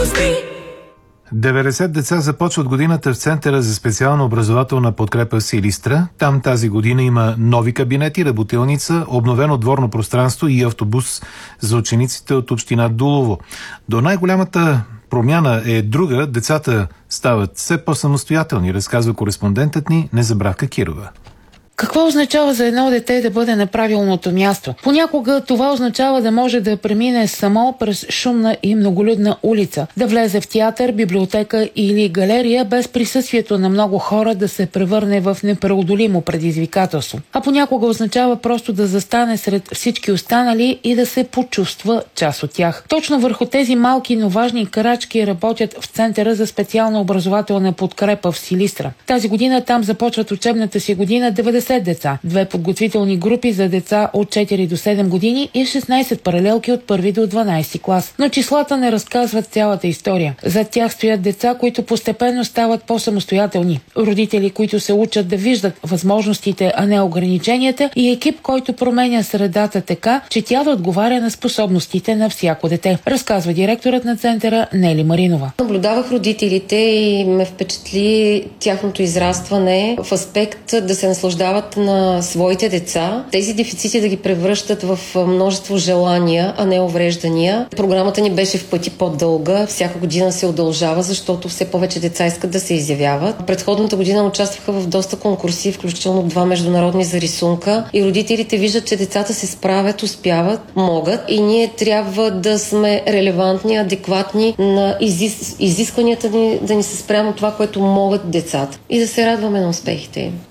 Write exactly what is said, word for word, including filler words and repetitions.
деветдесет деца започват годината в Центъра за специална образователна подкрепа в Силистра. Там тази година има нови кабинети, работилница, обновено дворно пространство и автобус за учениците от община Дулово. До най-голямата промяна е друга. Децата стават все по-самостоятелни, разказва кореспондентът ни Незабравка Кирова. Какво означава за едно дете да бъде на правилното място? Понякога това означава да може да премине само през шумна и многолюдна улица, да влезе в театър, библиотека или галерия без присъствието на много хора да се превърне в непреодолимо предизвикателство. А понякога означава просто да застане сред всички останали и да се почувства част от тях. Точно върху тези малки, но важни крачки работят в Центъра за специална образователна подкрепа в Силистра. Тази година там започват учебната си година деветдесет деца, две подготвителни групи за деца от четири до седем години и шестнайсет паралелки от първи до дванайсети клас. Но числата не разказват цялата история. Зад тях стоят деца, които постепенно стават по-самостоятелни. Родители, които се учат да виждат възможностите, а не ограниченията, и екип, който променя средата така, че тя да отговаря на способностите на всяко дете, разказва директорът на Центъра Нели Маринова. Наблюдавах родителите и ме впечатли тяхното израстване в аспект да се наслаждават на своите деца, тези дефицити да ги превръщат в множество желания, а не увреждания. Програмата ни беше в пъти по-дълга, всяка година се удължава, защото все повече деца искат да се изявяват. Предходната година участваха в доста конкурси, включително два международни за рисунка, и родителите виждат, че децата се справят, успяват, могат, и ние трябва да сме релевантни, адекватни на изис... изискванията ни, да ни се спрямо това, което могат децата, и да се радваме на успехите им.